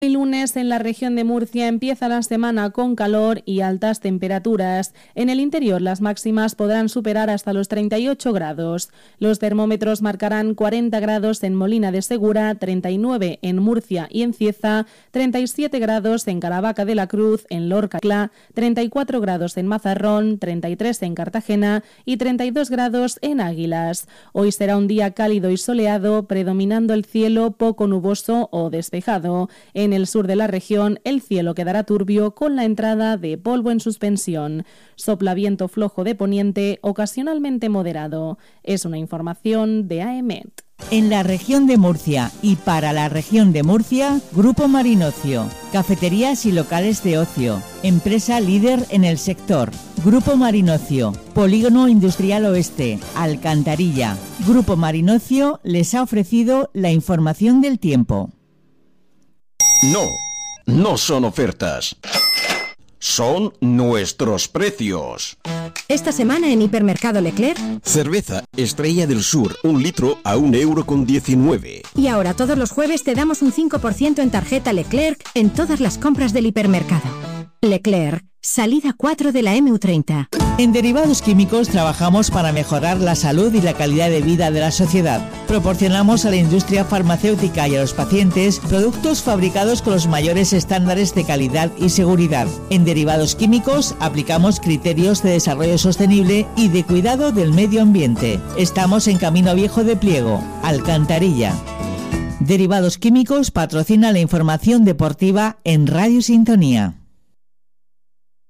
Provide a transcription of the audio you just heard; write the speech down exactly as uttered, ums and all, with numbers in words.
El lunes en la región de Murcia empieza la semana con calor y altas temperaturas. En el interior las máximas podrán superar hasta los treinta y ocho grados. Los termómetros marcarán cuarenta grados en Molina de Segura, treinta y nueve en Murcia y en Cieza, treinta y siete grados en Caravaca de la Cruz, en Lorca, treinta y cuatro grados en Mazarrón, treinta y tres en Cartagena y treinta y dos grados en Águilas. Hoy será un día cálido y soleado, predominando el cielo poco nuboso o despejado. En En el sur de la región, el cielo quedará turbio con la entrada de polvo en suspensión. Sopla viento flojo de poniente, ocasionalmente moderado. Es una información de A E M E T. En la región de Murcia y para la región de Murcia, Grupo Marinocio, cafeterías y locales de ocio, empresa líder en el sector. Grupo Marinocio, Polígono Industrial Oeste, Alcantarilla. Grupo Marinocio les ha ofrecido la información del tiempo. No, no son ofertas. Son nuestros precios. Esta semana en Hipermercado Leclerc. Cerveza Estrella del Sur, un litro a un euro con diecinueve. Y ahora todos los jueves te damos un cinco por ciento en tarjeta Leclerc en todas las compras del hipermercado. Leclerc, salida cuatro de la eme u treinta. En Derivados Químicos trabajamos para mejorar la salud y la calidad de vida de la sociedad. Proporcionamos a la industria farmacéutica y a los pacientes productos fabricados con los mayores estándares de calidad y seguridad. En Derivados Químicos aplicamos criterios de desarrollo sostenible y de cuidado del medio ambiente. Estamos en Camino Viejo de Pliego, Alcantarilla. Derivados Químicos patrocina la información deportiva en Radio Sintonía.